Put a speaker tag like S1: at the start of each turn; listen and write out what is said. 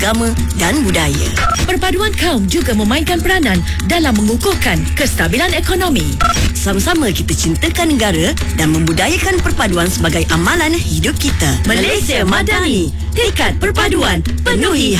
S1: agama dan budaya.
S2: Perpaduan kaum juga memainkan peranan dalam mengukuhkan kestabilan ekonomi.
S1: Sama-sama kita cintakan negara dan membudayakan perpaduan sebagai amalan hidup kita.
S2: Malaysia Madani, tekad perpaduan, penuhi